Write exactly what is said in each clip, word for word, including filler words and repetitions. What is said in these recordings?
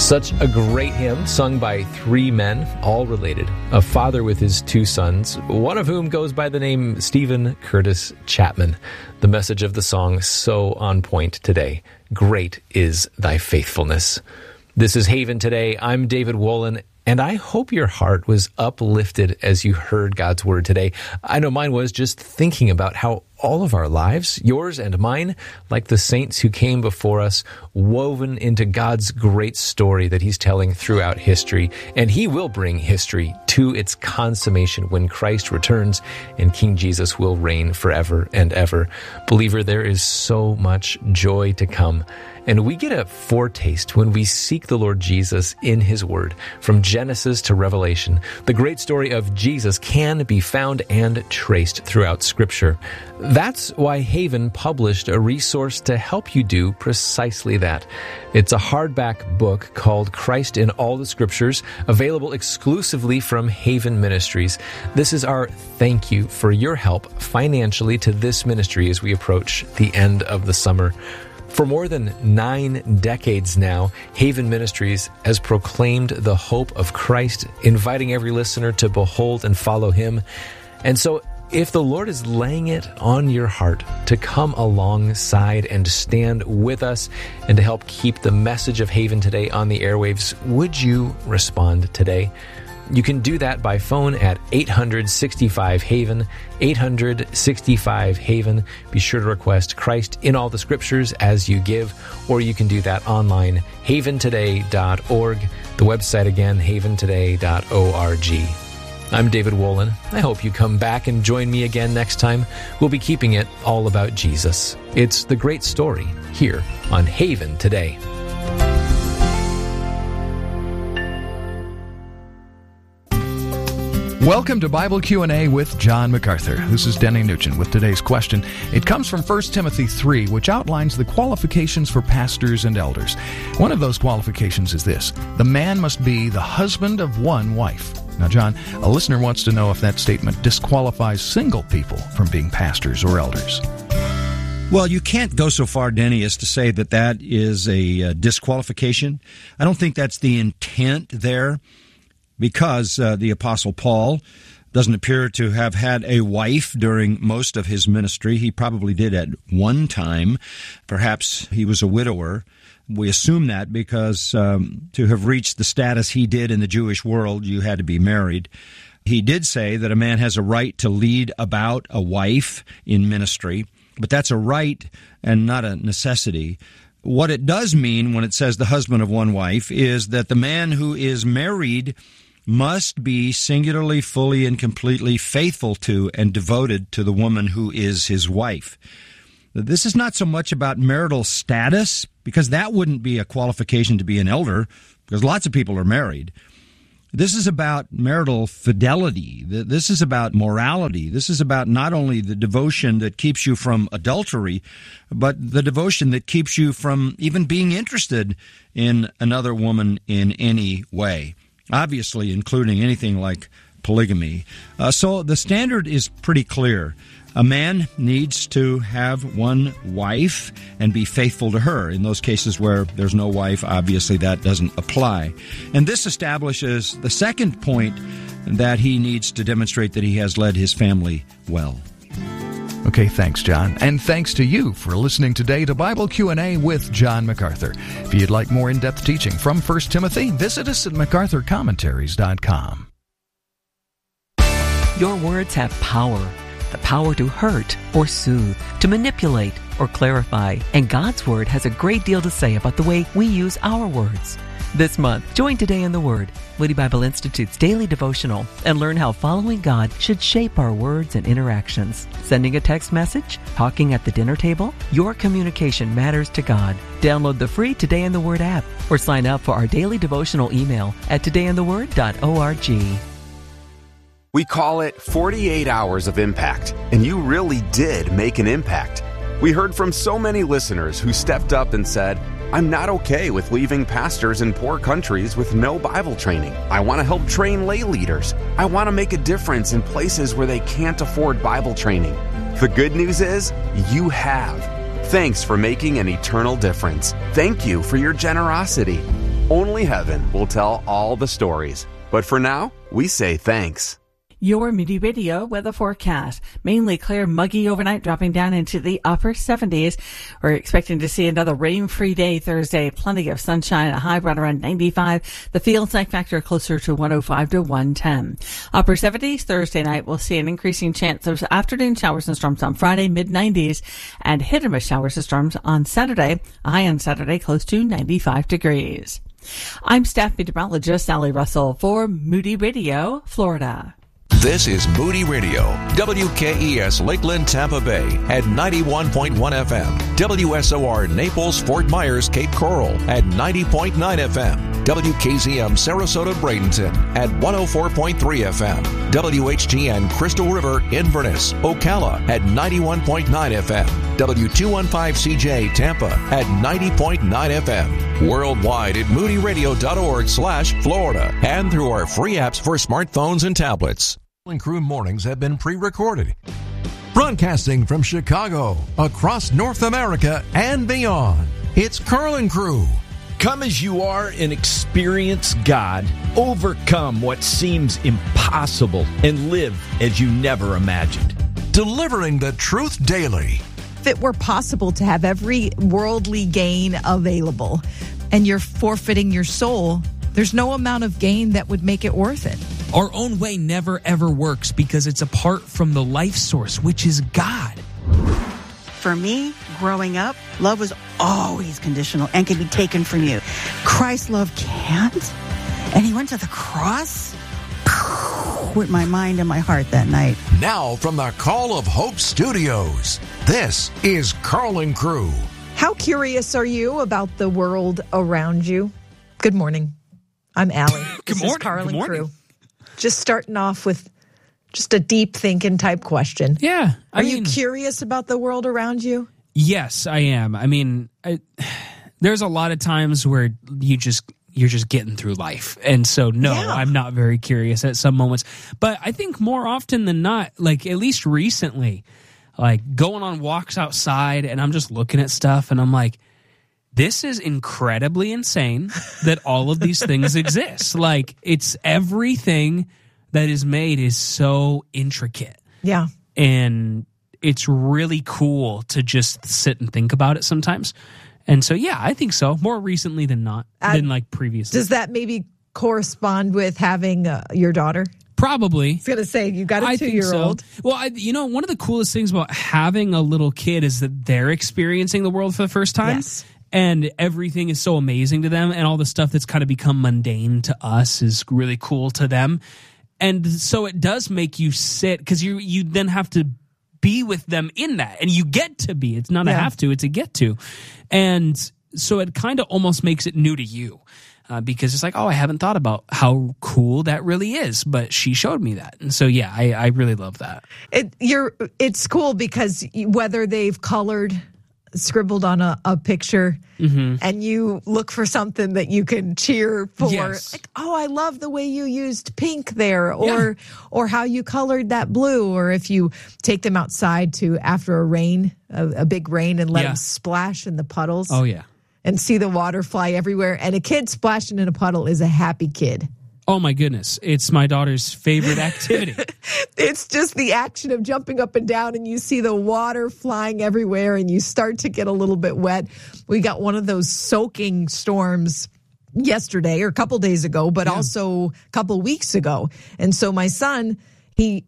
Such a great hymn sung by three men, all related. A father with his two sons, one of whom goes by the name Stephen Curtis Chapman. The message of the song so on point today. Great is thy faithfulness. This is Haven Today. I'm David Wolin, and I hope your heart was uplifted as you heard God's Word today. I know mine was, just thinking about how all of our lives, yours and mine, like the saints who came before us, woven into God's great story that He's telling throughout history. And He will bring history to its consummation when Christ returns and King Jesus will reign forever and ever. Believer, there is so much joy to come. And we get a foretaste when we seek the Lord Jesus in His Word. From Genesis to Revelation, the great story of Jesus can be found and traced throughout Scripture. That's why Haven published a resource to help you do precisely that. It's a hardback book called Christ in All the Scriptures, available exclusively from Haven Ministries. This is our thank you for your help financially to this ministry as we approach the end of the summer. For more than nine decades now, Haven Ministries has proclaimed the hope of Christ, inviting every listener to behold and follow Him. And so, if the Lord is laying it on your heart to come alongside and stand with us and to help keep the message of Haven Today on the airwaves, would you respond today? You can do that by phone at eight hundred sixty-five Haven, eight hundred sixty-five Haven. Be sure to request Christ in All the Scriptures as you give, or you can do that online, haven today dot org. The website again, haven today dot org. I'm David Wolin. I hope you come back and join me again next time. We'll be keeping it all about Jesus. It's the great story here on Haven Today. Welcome to Bible Q and A with John MacArthur. This is Denny Nugent with today's question. It comes from First Timothy three, which outlines the qualifications for pastors and elders. One of those qualifications is this: the man must be the husband of one wife. Now, John, a listener wants to know if that statement disqualifies single people from being pastors or elders. Well, you can't go so far, Denny, as to say that that is a uh, disqualification. I don't think that's the intent there, because uh, the Apostle Paul doesn't appear to have had a wife during most of his ministry. He probably did at one time. Perhaps he was a widower. We assume that because um, to have reached the status he did in the Jewish world, you had to be married. He did say that a man has a right to lead about a wife in ministry, but that's a right and not a necessity. What it does mean when it says the husband of one wife is that the man who is married must be singularly, fully, and completely faithful to and devoted to the woman who is his wife. This is not so much about marital status, because that wouldn't be a qualification to be an elder, because lots of people are married. This is about marital fidelity. This is about morality. This is about not only the devotion that keeps you from adultery, but the devotion that keeps you from even being interested in another woman in any way, obviously including anything like polygamy. Uh, so the standard is pretty clear. A man needs to have one wife and be faithful to her. In those cases where there's no wife, obviously that doesn't apply. And this establishes the second point, that he needs to demonstrate that he has led his family well. Okay, thanks, John. And thanks to you for listening today to Bible Q and A with John MacArthur. If you'd like more in-depth teaching from First Timothy, visit us at macarthur commentaries dot com. Your words have power. The power to hurt or soothe, to manipulate or clarify. And God's Word has a great deal to say about the way we use our words. This month, join Today in the Word, Moody Bible Institute's daily devotional, and learn how following God should shape our words and interactions. Sending a text message? Talking at the dinner table? Your communication matters to God. Download the free Today in the Word app or sign up for our daily devotional email at today in the word dot org. We call it forty-eight hours of impact, and you really did make an impact. We heard from so many listeners who stepped up and said, I'm not okay with leaving pastors in poor countries with no Bible training. I want to help train lay leaders. I want to make a difference in places where they can't afford Bible training. The good news is, you have. Thanks for making an eternal difference. Thank you for your generosity. Only heaven will tell all the stories. But for now, we say thanks. Your Moody Radio weather forecast. Mainly clear, muggy overnight, dropping down into the upper seventies. We're expecting to see another rain-free day Thursday. Plenty of sunshine, a high right around ninety-five. The field night factor closer to one oh five to one ten. Upper seventies Thursday night. We'll see an increasing chance of afternoon showers and storms on Friday, mid nineties. And hit or miss showers and storms on Saturday. A high on Saturday, close to ninety-five degrees. I'm staff meteorologist Sally Russell for Moody Radio, Florida. This is Moody Radio, W K E S Lakeland, Tampa Bay at ninety-one point one F M, W S O R Naples, Fort Myers, Cape Coral at ninety point nine F M, W K Z M Sarasota, Bradenton at one oh four point three F M, W H G N Crystal River, Inverness, Ocala at ninety-one point nine F M, W two fifteen C J Tampa at ninety point nine F M, worldwide at moodyradio.org slash Florida and through our free apps for smartphones and tablets. And Crew mornings have been pre-recorded. Broadcasting from Chicago, across North America and beyond, it's Carlin Crew. Come as you are and experience God. Overcome what seems impossible and live as you never imagined. Delivering the truth daily. If it were possible to have every worldly gain available and you're forfeiting your soul, there's no amount of gain that would make it worth it. Our own way never ever works because it's apart from the life source, which is God. For me, growing up, love was always conditional and can be taken from you. Christ's love can't. And he went to the cross with my mind and my heart that night. Now from the Call of Hope Studios, this is Carlin Crew. How curious are you about the world around you? Good morning. I'm Allie. Good this morning. Is Carlin Good morning. Crew. Just starting off with just a deep thinking type question. Yeah. I Are mean, you curious about the world around you? Yes, I am. I mean, I, there's a lot of times where you just you're just getting through life. And so no, Yeah. I'm not very curious at some moments. But I think more often than not, like at least recently, like going on walks outside and I'm just looking at stuff and I'm like, this is incredibly insane that all of these things exist. Like, it's everything that is made is so intricate. Yeah. And it's really cool to just sit and think about it sometimes. And so, yeah, I think so. More recently than not, Uh, than like previously. Does that maybe correspond with having uh, your daughter? Probably. I was going to say, you got a I think two-year-old. so. Well, I, you know, one of the coolest things about having a little kid is that they're experiencing the world for the first time. Yes. And everything is so amazing to them, and all the stuff that's kind of become mundane to us is really cool to them. And so it does make you sit, because you you then have to be with them in that, and you get to be. It's not Yeah. a have to, it's a get to. And so it kind of almost makes it new to you, uh, because it's like, oh, I haven't thought about how cool that really is, but she showed me that. And so, yeah, I, I really love that. It, you're, it's cool because whether they've colored, scribbled on a, a picture, Mm-hmm. and you look for something that you can cheer for. Yes. Like, oh, I love the way you used pink there, or Yeah. or how you colored that blue, or if you take them outside to after a rain, a, a big rain, and let Yeah. them splash in the puddles. Oh, yeah. And see the water fly everywhere. And a kid splashing in a puddle is a happy kid. Oh, my goodness. It's my daughter's favorite activity. It's just the action of jumping up and down, and you see the water flying everywhere, and you start to get a little bit wet. We got one of those soaking storms yesterday or a couple days ago, but Yeah. also a couple weeks ago. And so my son, he,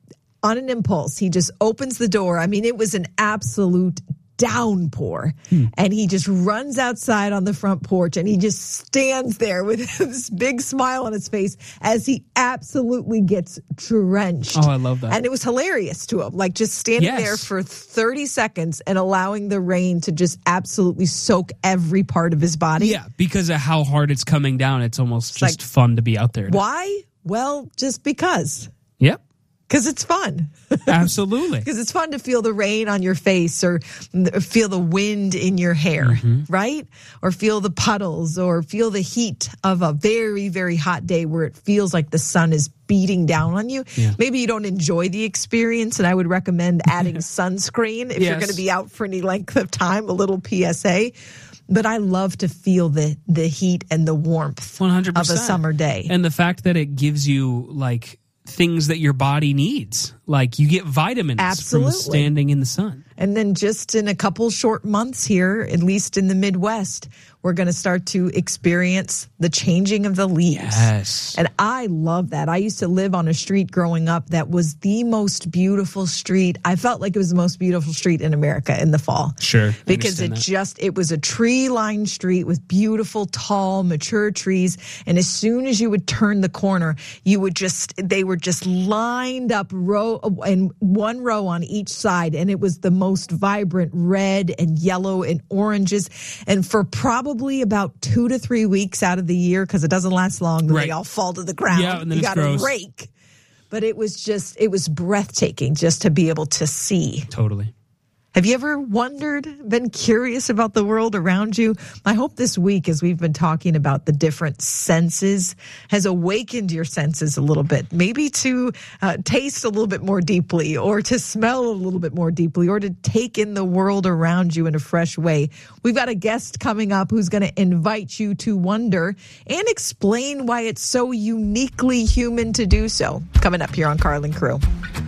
on an impulse, he just opens the door. I mean, it was an absolute downpour. Hmm. And he just runs outside on the front porch, and he just stands there with this big smile on his face as he absolutely gets drenched. Oh, I love that. And it was hilarious to him, like just standing Yes. there for thirty seconds and allowing the rain to just absolutely soak every part of his body. Yeah, because of how hard it's coming down, it's almost It's just like, fun to be out there. Why? Well, just because. Yep, Because it's fun. absolutely. Because it's fun to feel the rain on your face, or feel the wind in your hair, Mm-hmm. right? Or feel the puddles, or feel the heat of a very, very hot day where it feels like the sun is beating down on you. Yeah. Maybe you don't enjoy the experience, and I would recommend adding sunscreen if Yes. you're going to be out for any length of time, a little P S A. but I love to feel the the heat and the warmth one hundred percent of a summer day. And the fact that it gives you like things that your body needs. Like you get vitamins Absolutely. from standing in the sun. And then just in a couple short months here, at least in the Midwest, we're going to start to experience the changing of the leaves. Yes. And I love that. I used to live on a street growing up that was the most beautiful street. I felt like it was the most beautiful street in America in the fall. Sure. Because it that. just, it was a tree-lined street with beautiful, tall, mature trees. And as soon as you would turn the corner, you would just, they were just lined up row and one row on each side. And it was the most vibrant red and yellow and oranges. And for probably about two to three weeks out of the year, because it doesn't last long, right. they all fall to the ground. Yeah, and then you it's got to gross. rake. But it was just, it was breathtaking just to be able to see. Totally. Have you ever wondered, been curious about the world around you? I hope this week, as we've been talking about the different senses, has awakened your senses a little bit. Maybe to uh, taste a little bit more deeply, or to smell a little bit more deeply, or to take in the world around you in a fresh way. We've got a guest coming up who's going to invite you to wonder and explain why it's so uniquely human to do so. Coming up here on Carlin Crew.